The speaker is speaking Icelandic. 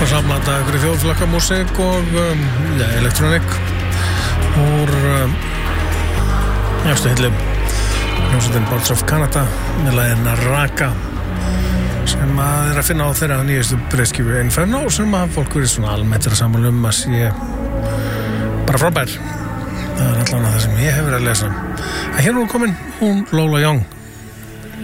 Samlanda ykkur í þjóðflokkamúsík og elektrónik úr efstu hillum hljómsveitin Boards of Canada með lagið Raka sem að að finna á þeirra nýjastu breiðskífu Inferno sem að fólk verið svona almennt að sammála að sé bara frábær. Það allan að það sem ég hef verið að lesa. En hér er hún komin, hún Lola Young